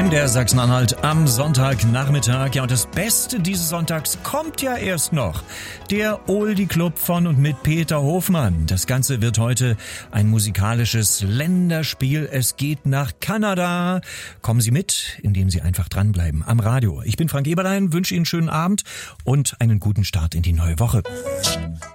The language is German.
MDR Sachsen-Anhalt am Sonntagnachmittag. Ja, und das Beste dieses Sonntags kommt ja erst noch. Der Oldie Club von und mit Peter Hofmann. Das Ganze wird heute ein musikalisches Länderspiel. Es geht nach Kanada. Kommen Sie mit, indem Sie einfach dranbleiben am Radio. Ich bin Frank Eberlein, wünsche Ihnen einen schönen Abend und einen guten Start in die neue Woche.